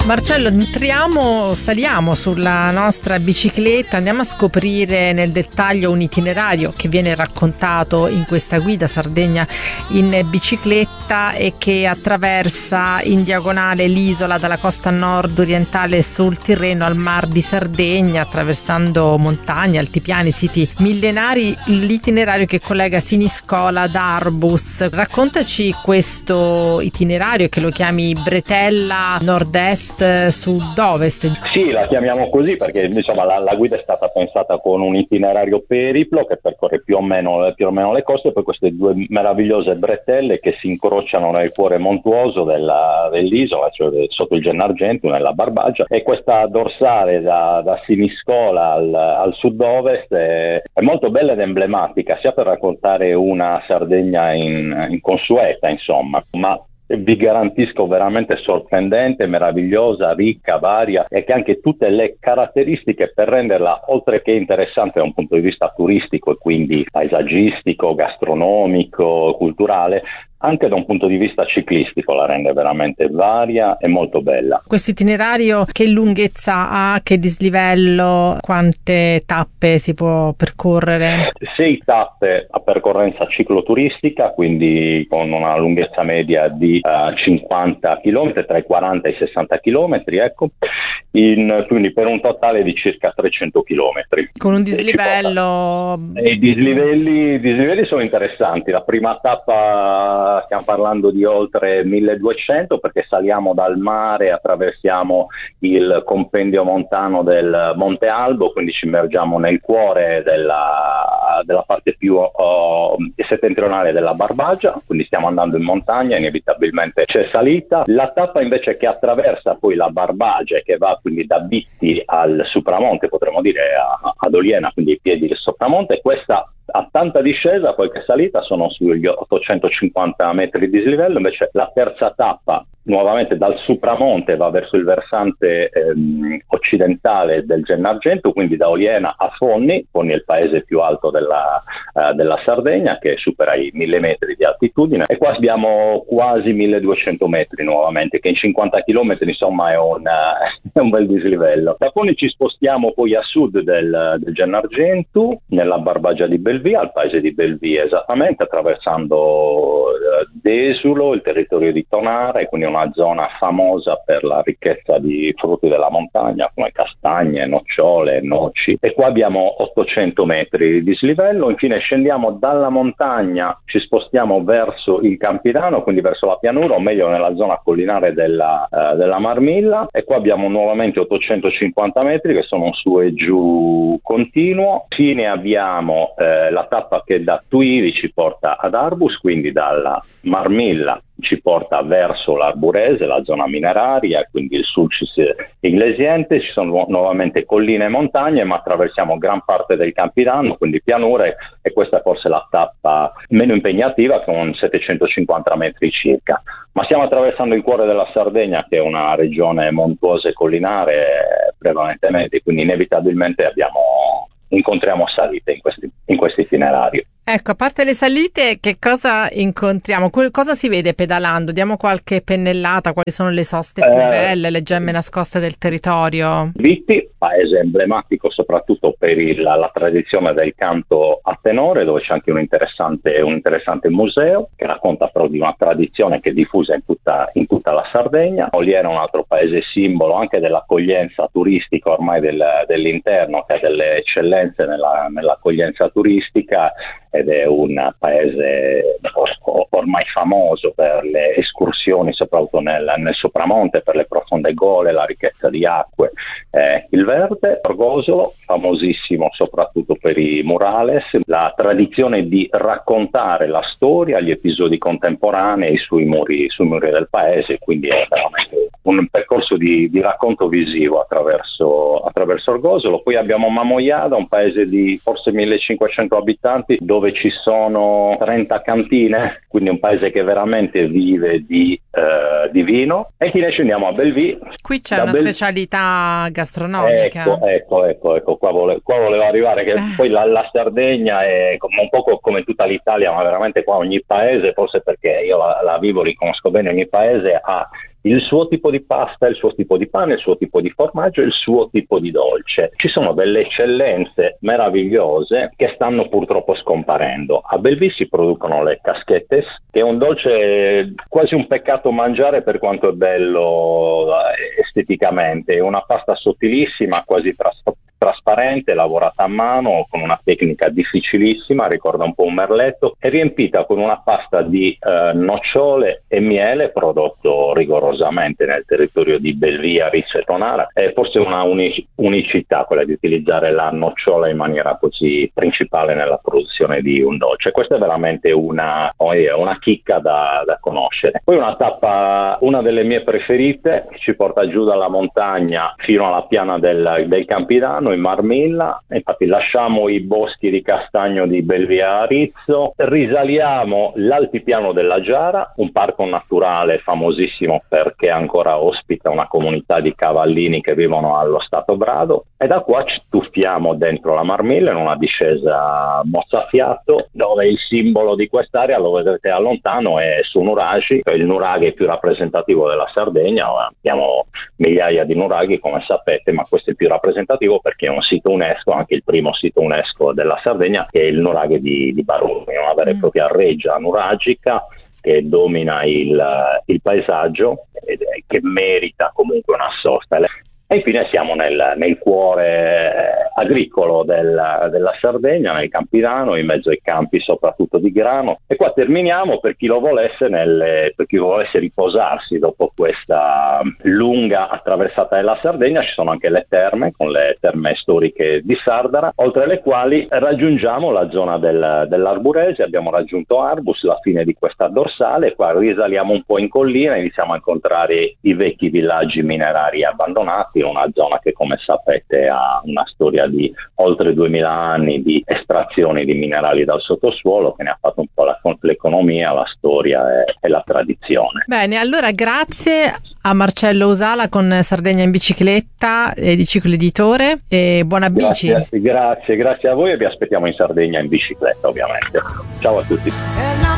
Marcello, saliamo sulla nostra bicicletta, andiamo a scoprire nel dettaglio un itinerario che viene raccontato in questa guida Sardegna in bicicletta e che attraversa in diagonale l'isola dalla costa nord-orientale sul Tirreno al Mar di Sardegna, attraversando montagne, altipiani, siti millenari, l'itinerario che collega Siniscola ad Arbus. Raccontaci questo itinerario, che lo chiami Bretella nord-est sud-ovest. Sì, la chiamiamo così perché insomma la guida è stata pensata con un itinerario periplo che percorre più o meno le coste, e poi queste due meravigliose bretelle che si incrociano nel cuore montuoso dell'isola, cioè sotto il Gennargentu, nella Barbagia, e questa dorsale da Siniscola al sud-ovest è molto bella ed emblematica, sia per raccontare una Sardegna in consueta, insomma, ma vi garantisco veramente sorprendente, meravigliosa, ricca, varia, e che ha anche tutte le caratteristiche per renderla, oltre che interessante da un punto di vista turistico e quindi paesaggistico, gastronomico, culturale, anche da un punto di vista ciclistico la rende veramente varia e molto bella. Questo itinerario che lunghezza ha, che dislivello, quante tappe si può percorrere? 6 tappe a percorrenza cicloturistica, quindi con una lunghezza media di 50 km, tra i 40 e i 60 km, ecco, quindi per un totale di circa 300 km. Con un dislivello... I dislivelli sono interessanti. La prima tappa stiamo parlando di oltre 1200, perché saliamo dal mare, attraversiamo il compendio montano del Monte Albo, quindi ci immergiamo nel cuore della parte più settentrionale della Barbagia, quindi stiamo andando in montagna, inevitabilmente c'è salita. La tappa invece che attraversa poi la Barbagia e che va quindi da Bitti al Supramonte, potremmo dire ad Oliena, quindi ai piedi del Sopramonte, questa a tanta discesa, poi che salita sono sugli 850 metri di dislivello. Invece la terza tappa, nuovamente dal Supramonte, va verso il versante occidentale del Gennargentu, quindi da Oliena a Fonni è il paese più alto della Sardegna, che supera i 1000 metri di altitudine, e qua abbiamo quasi 1200 metri nuovamente, che in 50 km insomma è un bel dislivello. Da Fonni ci spostiamo poi a sud del Gennargentu, nella Barbagia di Belvia, al paese di Belvia esattamente, attraversando Desulo, il territorio di Tonara, e quindi una zona famosa per la ricchezza di frutti della montagna come castagne, nocciole, noci, e qua abbiamo 800 metri di dislivello. Infine scendiamo dalla montagna, ci spostiamo verso il Campidano, quindi verso la pianura, o meglio nella zona collinare della Marmilla, e qua abbiamo nuovamente 850 metri che sono un su e giù continuo. Fine abbiamo la tappa che da Tuiri ci porta ad Arbus, quindi dalla Marmilla ci porta verso l'Arburese, la zona mineraria, quindi il Sulcis Iglesiente. Ci sono nuovamente colline e montagne, ma attraversiamo gran parte del Campidano, quindi pianure, e questa è forse la tappa meno impegnativa, con 750 metri circa. Ma stiamo attraversando il cuore della Sardegna, che è una regione montuosa e collinare prevalentemente, quindi inevitabilmente incontriamo salite in questo itinerario. Ecco, a parte le salite, che cosa incontriamo? Cosa si vede pedalando? Diamo qualche pennellata, quali sono le soste più belle, le gemme nascoste del territorio? Vitti, paese emblematico soprattutto per la tradizione del canto a tenore, dove c'è anche un interessante museo che racconta però di una tradizione che è diffusa in tutta la Sardegna. Oliena è un altro paese simbolo anche dell'accoglienza turistica ormai dell'interno, che ha delle eccellenze nell'accoglienza turistica, ed è un paese ormai famoso per le escursioni, soprattutto nel Sopramonte, per le profonde gole, la ricchezza di acque, il verde. Orgosolo, famosissimo soprattutto per i murales, la tradizione di raccontare la storia, gli episodi contemporanei sui muri del paese, quindi è veramente un percorso di racconto visivo attraverso Orgosolo. Poi abbiamo Mamoiada, un paese di forse 1500 abitanti, dove ci sono 30 cantine, quindi un paese che veramente vive di vino. E infine scendiamo a Belvì. Qui c'è una specialità gastronomica. Ecco, qua volevo arrivare, che poi la Sardegna è un po' come tutta l'Italia, ma veramente qua ogni paese, forse perché io la vivo, li conosco bene, ogni paese ha il suo tipo di pasta, il suo tipo di pane, il suo tipo di formaggio e il suo tipo di dolce. Ci sono delle eccellenze meravigliose che stanno purtroppo scomparendo. A Belleville si producono le casquettes, che è un dolce quasi un peccato mangiare per quanto è bello esteticamente. È una pasta sottilissima, quasi trasparente, lavorata a mano con una tecnica difficilissima, ricorda un po' un merletto, è riempita con una pasta di nocciole e miele prodotto rigorosamente nel territorio di Belleville, Arezzo e Tonara. È forse una unicità quella di utilizzare la nocciola in maniera così principale nella produzione di un dolce. Questa è veramente una chicca da conoscere. Poi una tappa, una delle mie preferite, che ci porta giù dalla montagna fino alla piana del Campidano, in Marmilla. Infatti lasciamo i boschi di castagno di Belleville a Arezzo, risaliamo l'altipiano della Giara, un parco naturale famosissimo perché ancora ospita una comunità di cavallini che vivono allo Stato Brado, e da qua ci tuffiamo dentro la Marmilla in una discesa mozzafiato, dove il simbolo di quest'area, lo vedete da lontano, è su Nuraghi, il nuraghe più rappresentativo della Sardegna. Abbiamo migliaia di nuraghi, come sapete, ma questo è il più rappresentativo perché è un sito UNESCO, anche il primo sito UNESCO della Sardegna, che è il nuraghe di Baruni, una vera e propria reggia nuragica che domina il paesaggio e che merita comunque una sosta. E infine siamo nel cuore agricolo della Sardegna, nel Campidano, in mezzo ai campi soprattutto di grano. E qua terminiamo, per chi lo volesse, per chi volesse riposarsi dopo questa lunga attraversata della Sardegna, ci sono anche le terme, con le terme storiche di Sardara, oltre le quali raggiungiamo la zona dell'Arburese. Abbiamo raggiunto Arbus, la fine di questa dorsale, qua risaliamo un po' in collina e iniziamo a incontrare i vecchi villaggi minerari abbandonati, una zona che, come sapete, ha una storia di oltre 2000 anni di estrazioni di minerali dal sottosuolo, che ne ha fatto un po' l'economia, la storia e la tradizione. Bene, allora grazie a Marcello Usala con Sardegna in bicicletta di Ciclo Editore, e buona bici. Grazie a voi, e vi aspettiamo in Sardegna in bicicletta, ovviamente. Ciao a tutti.